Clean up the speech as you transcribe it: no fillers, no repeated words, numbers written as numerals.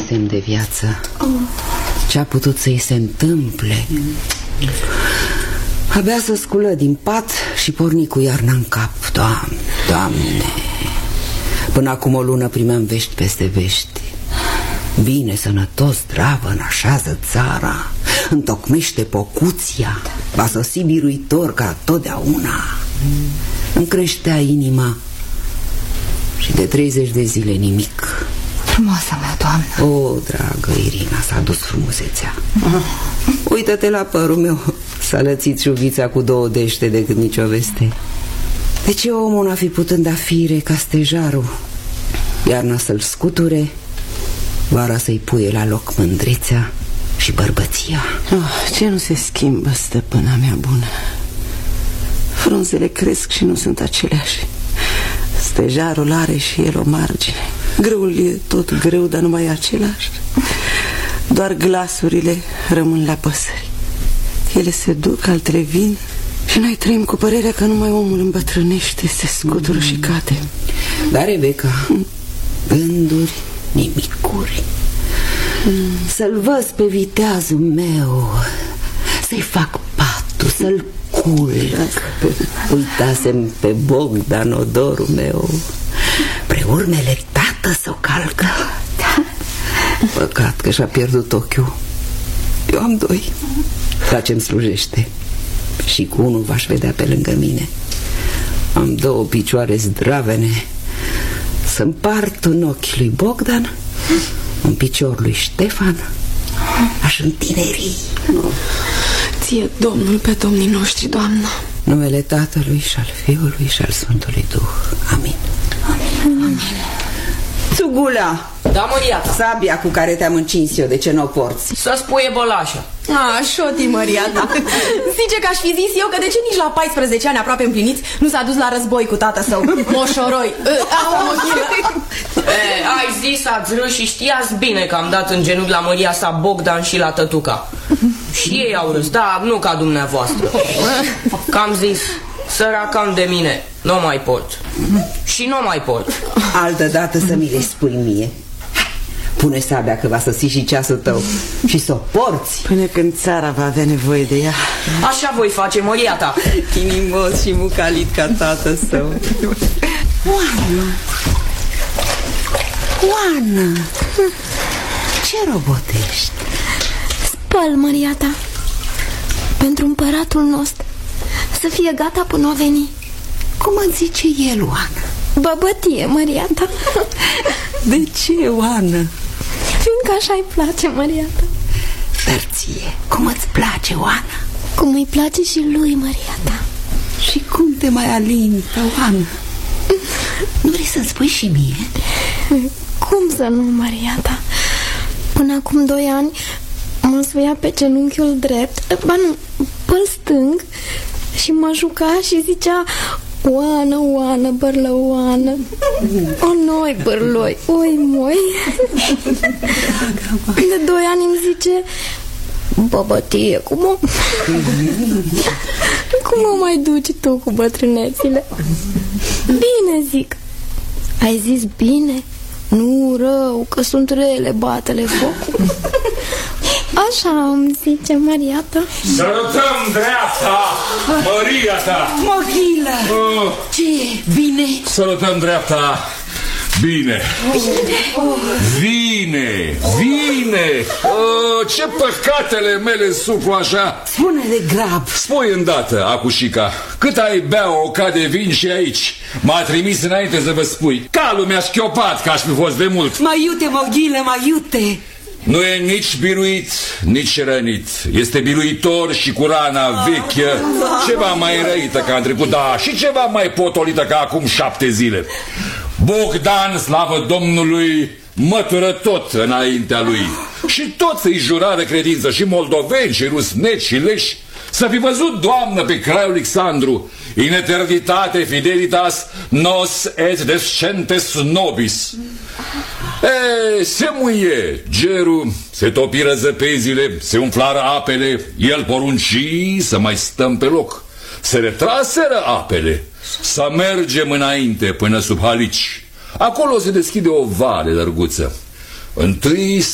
semn de viață. Ce a putut să-i se întâmple? Abia să sculă din pat și porni cu iarna în cap. Doamne, până acum o lună primeam vești peste vești. Bine, sănătos, zdravă, înașează țara, întocmește pocuția, va sosi biruitor ca totdeauna. Îmi creștea inima și de 30 de zile nimic. Frumoasa mea, doamnă. O, dragă Irina, s-a dus frumusețea. Uită-te la părul meu. S-a lățit șuvița cu 2 dește decât nicio veste. De ce omul n-a fi putând da fire ca stejarul? Iarna să-l scuture, vara să-i puie la loc mândrețea și bărbăția. Ce nu se schimbă, stăpâna mea bună? Frunzele cresc și nu sunt aceleași. Stejarul are și el o margine. Grâul e tot greu, dar nu mai e același. Doar glasurile rămân la păsări. Ele se duc, altele vin și noi trăim cu părerea că numai omul îmbătrânește, se scutură și cade. Dar, Rebecca, gânduri, nimicuri. Să-l văz pe viteazul meu, să-i fac patul, să-l culc. Uitasem pe Bogdan, odorul meu, preurmele tată s-o calcă. Păcat că și-a pierdut ochiul. Eu am 2. La ce-mi slujește? Și cu unul v-aș vedea pe lângă mine. Am 2 picioare zdravene să împart un ochi lui Bogdan, un picior lui Ștefan. Aș întineri. Ție, Domnul, pe domnii noștri, doamnă. Numele Tatălui și al Fiului și al Sfântului Duh. Amin. Amin. Țugula! Da, Măria ta. Sabia cu care te-am încins eu, de ce n-o porți? Să spuie bălașa. Șoti, Măria ta. Zice că aș fi zis eu că de ce nici la 14 ani aproape împliniți nu s-a dus la război cu tată său, Moșoroi. Ai zis, ați râs și știați bine că am dat în genunchi la Măria sa Bogdan și la tătuca. Și ei au râs, dar nu ca dumneavoastră. Că am zis, săracan de mine, nu mai pot. Și nu mai pot. Altădată să mi le spui mie. Pune sabia că va sosi și ceasul tău și să o porți până când țara va avea nevoie de ea. Așa voi face, Măria ta. Inimos și mucalit ca tată său. Oana, ce robotești? Spăl, Măria ta, pentru împăratul nostru, să fie gata până o veni. Cum îți zice el, Oana? Băbătie, Măria ta. De ce, Oana? Fiindcă așa-i place, Măria ta. Dar ție, cum îți place, Oana? Cum îi place și lui, Măria ta. Și cum te mai alintă, Oana? Nu vrei să-mi spui și mie? Cum să nu, Măria ta? Până acum 2 ani mă suia pe genunchiul drept, ba nu, pe-l stâng, și mă juca și zicea: Oană, Oană, bărlăoană. O, noi, bărloi, oi, moi. De 2 ani îmi zice: Băbătie, cum o mai duci tu cu bătrânețile? Bine, zic. Ai zis bine? Nu rău, că sunt rele batele focul. Așa îmi zice Maria ta. Sărutăm dreapta, Maria ta. Moghilă, ce e? Bine? Sărutăm dreapta. Bine. Vine. Ce păcatele mele suflu așa. Spune de grab. Spui îndată, Acușica, cât ai bea o ca de vin și aici. M-a trimis înainte să vă spui. Calul mi-a schiopat, că aș fi fost de mult. Mai iute, Moghilă, mai iute. Nu e nici biruit, nici rănit. Este biruitor și cu rana veche, ceva mai răită ca în trecut, da, și ceva mai potolită ca acum 7 zile. Bogdan, slavă Domnului, mătură tot înaintea lui. Și toți îi jurară credință, și moldoveni, și rusneci, și leși. Să fi văzut, Doamnă, pe Craiul Alexandru: in eternitate fidelitas nos et descentes nobis. Se muie gerul, se topiră zăpezile, se umflară apele, el porunci să mai stăm pe loc. Se retraseră apele, să mergem înainte până sub Halici. Acolo se deschide o vale lărguță. Întâi